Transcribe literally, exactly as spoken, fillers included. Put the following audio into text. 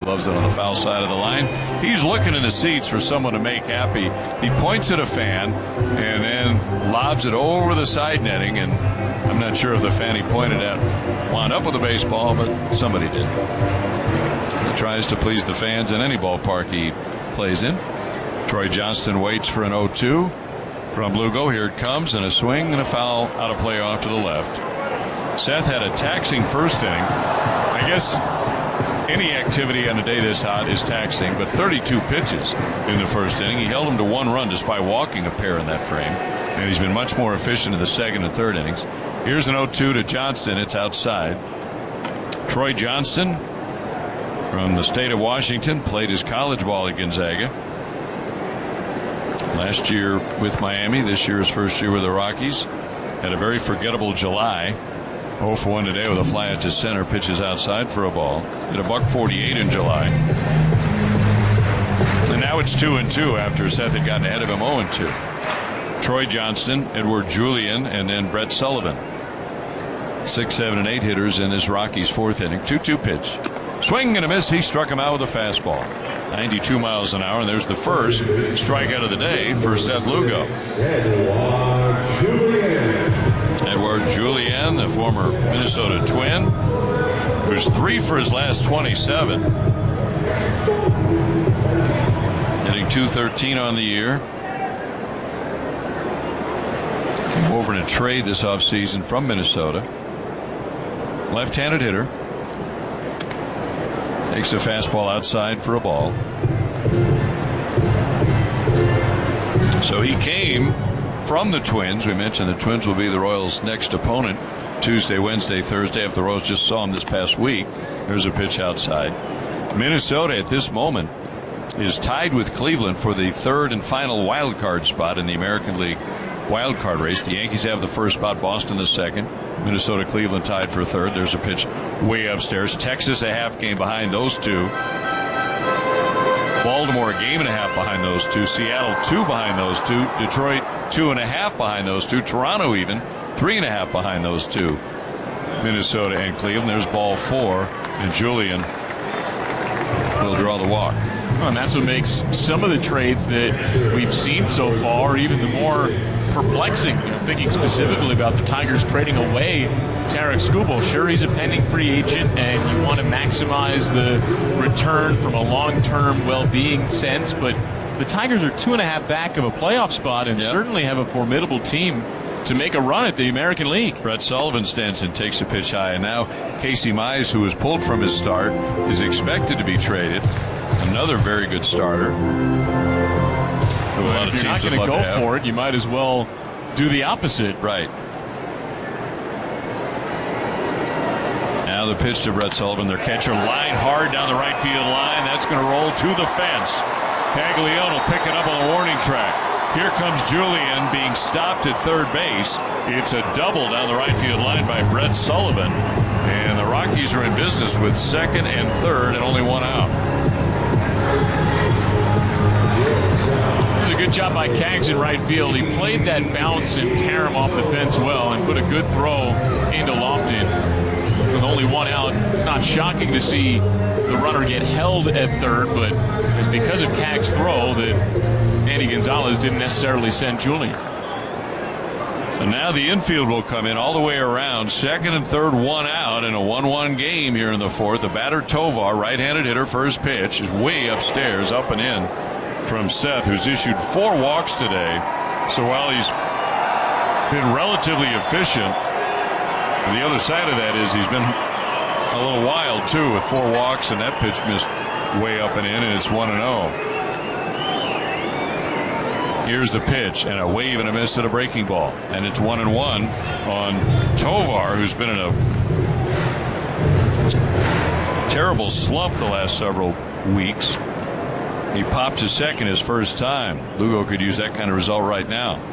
loves it on the foul side of the line. He's looking in the seats for someone to make happy. He points at a fan and then lobs it over the side netting, and I'm not sure if the fan he pointed at wound up with the baseball, but somebody did. He tries to please the fans in any ballpark he plays in. Troy Johnston waits for an oh two from Lugo. Here it comes, and a swing and a foul out of play off to the left. Seth had a taxing first inning. I guess any activity on a day this hot is taxing, but thirty-two pitches in the first inning. He held him to one run despite walking a pair in that frame, and he's been much more efficient in the second and third innings. Here's an oh two to Johnston. It's outside. Troy Johnston from the state of Washington played his college ball at Gonzaga. Last year with Miami, this year his first year with the Rockies. Had a very forgettable July. oh for one today with a fly out to center. Pitches outside for a ball. Hit a buck forty-eight in July. And now it's two and two after Seth had gotten ahead of him oh and two. Troy Johnston, Edward Julian, and then Brett Sullivan. Six, seven, and eight hitters in this Rockies fourth inning. two two pitch. Swing and a miss. He struck him out with a fastball. ninety-two miles an hour, and there's the first strikeout of the day for Seth Lugo. Edward Julian, the former Minnesota Twin, who's three for his last twenty-seven. Hitting two thirteen on the year. Came over in a trade this offseason from Minnesota. Left-handed hitter. Takes a fastball outside for a ball. So he came from the Twins. We mentioned the Twins will be the Royals' next opponent Tuesday, Wednesday, Thursday. If the Royals just saw him this past week, there's a pitch outside. Minnesota at this moment is tied with Cleveland for the third and final wild card spot in the American League wild card race. The Yankees have the first spot, Boston the second. Minnesota, Cleveland tied for third. There's a pitch way upstairs. Texas a half game behind those two. Baltimore a game and a half behind those two. Seattle two behind those two. Detroit two and a half behind those two. Toronto even three and a half behind those two. Minnesota and Cleveland. There's ball four, and Julian will draw the walk. Well, and that's what makes some of the trades that we've seen so far even the more perplexing. You know, thinking specifically about the Tigers trading away Tarik Skubal. Sure, he's a pending free agent, and you want to maximize the return from a long-term well-being sense, but the Tigers are two and a half back of a playoff spot and yep. certainly have a formidable team to make a run at the American League. Brett Sullivan stands and takes a pitch high, and now Casey Mize, who was pulled from his start, is expected to be traded. Another very good starter. Well, if you're not going to go for it, you might as well do the opposite. Right. Now the pitch to Brett Sullivan. Their catcher line hard down the right field line. That's going to roll to the fence. Caglione will pick it up on the warning track. Here comes Julian being stopped at third base. It's a double down the right field line by Brett Sullivan. And the Rockies are in business with second and third and only one out. It was a good job by Kaggs in right field. He played that bounce and carom off the fence well and put a good throw into Lofton. With only one out, it's not shocking to see the runner get held at third, but it's because of Kaggs' throw that Andy Gonzalez didn't necessarily send Julian. So now the infield will come in all the way around. Second and third, one out in a one one game here in the fourth. The batter, Tovar, right-handed hitter, first pitch is way upstairs, up and in from Seth, who's issued four walks today. So while he's been relatively efficient, the other side of that is he's been a little wild too with four walks, and that pitch missed way up and in, and it's one and oh. Here's the pitch, and a wave and a miss at a breaking ball, and it's one and one on Tovar, who's been in a terrible slump the last several weeks. He popped to second his first time. Lugo could use that kind of result right now.